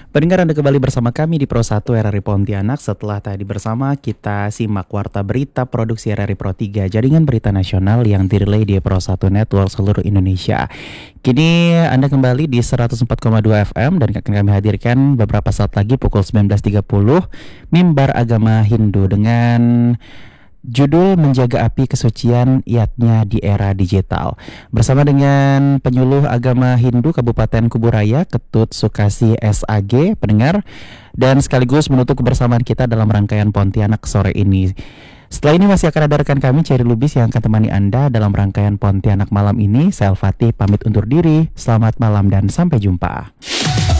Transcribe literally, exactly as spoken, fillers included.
Pendengar, Anda kembali bersama kami di Pro satu R R I Pontianak. Setelah tadi bersama kita simak warta berita produksi R R I Pro tiga, jaringan berita nasional yang direlay di Pro satu Network seluruh Indonesia. Kini Anda kembali di seratus empat koma dua F M dan akan kami hadirkan beberapa saat lagi pukul sembilan belas tiga puluh Mimbar Agama Hindu dengan judul Menjaga Api Kesucian Yatnya di Era Digital. Bersama dengan penyuluh agama Hindu Kabupaten Kuburaya, Ketut Sukasi S A G, pendengar, dan sekaligus menutup kebersamaan kita dalam rangkaian Pontianak sore ini. Setelah ini masih akan ada rekan kami Cherry Lubis yang akan temani Anda dalam rangkaian Pontianak malam ini. Saya Al-Fatih pamit undur diri. Selamat malam dan sampai jumpa.